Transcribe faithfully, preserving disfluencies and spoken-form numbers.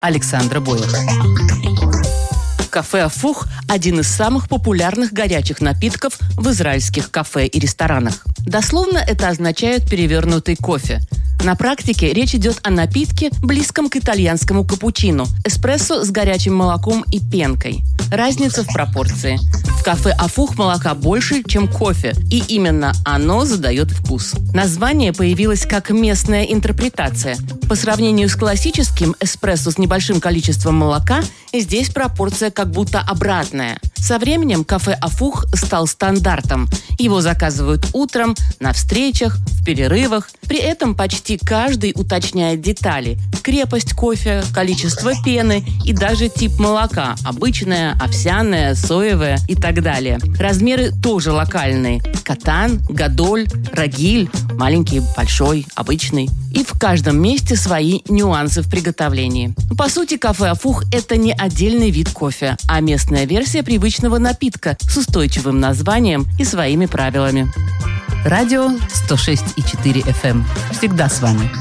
Александра Боева. Кафе «Афух» – один из самых популярных горячих напитков в израильских кафе и ресторанах. Дословно это означает «перевернутый кофе». На практике речь идет о напитке, близком к итальянскому капучино – эспрессо с горячим молоком и пенкой. Разница в пропорции. В кафе «Афух» молока больше, чем кофе, и именно оно задает вкус. Название появилось как местная интерпретация. По сравнению с классическим эспрессо с небольшим количеством молока, здесь пропорция как будто обратная. Со временем кафе «Афух» стал стандартом. Его заказывают утром, на встречах, в перерывах. При этом почти каждый уточняет детали: крепость кофе, количество пены и даже тип молока – обычное, овсяное, соевое и так далее. Размеры тоже локальные – катан, гадоль, рагиль, маленький, большой, обычный. И в каждом месте свои нюансы в приготовлении. По сути, кафе «Афух» – это не отдельный вид кофе, а местная версия привычного напитка с устойчивым названием и своими правилами. Радио сто шесть и четыре эф эм. Всегда с вами.